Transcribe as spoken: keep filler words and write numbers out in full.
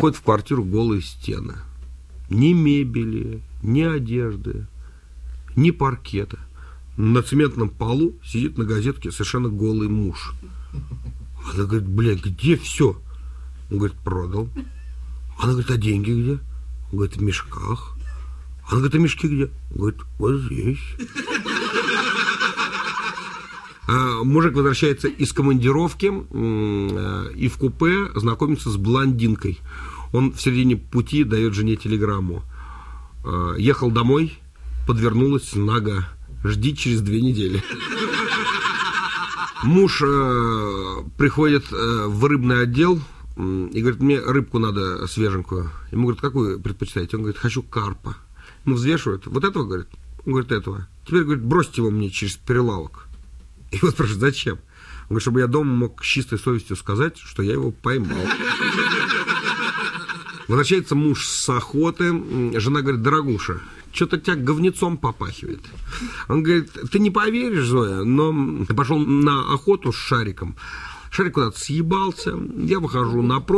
Заходит в квартиру, голые стены. Ни мебели, ни одежды, ни паркета. На цементном полу сидит на газетке совершенно голый муж. Она говорит, блядь, где все? Он говорит, продал. Она говорит, а деньги где? Он говорит, в мешках. Она говорит, а мешки где? Он говорит, вот здесь. Мужик возвращается из командировки и в купе знакомится с блондинкой. Он в середине пути дает жене телеграмму. Ехал домой, подвернулась нога. Жди через две недели. Муж приходит в рыбный отдел и говорит, мне рыбку надо свеженькую. Ему говорят, какую предпочитаете? Он говорит, хочу карпа. Ему взвешивают. Вот этого, говорит? Он говорит, этого. Теперь, говорит, бросьте его мне через прилавок. И вот спрашивают, зачем? Он говорит, чтобы я дома мог с чистой совестью сказать, что я его поймал. Возвращается муж с охоты. Жена говорит, дорогуша, что-то тебя говнецом попахивает. Он говорит, ты не поверишь, Зоя, но я пошел на охоту с Шариком. Шарик куда-то съебался. Я выхожу на